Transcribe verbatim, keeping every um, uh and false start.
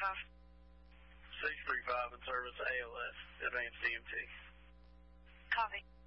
five. six three five in service, A L S, Advanced E M T. Copy.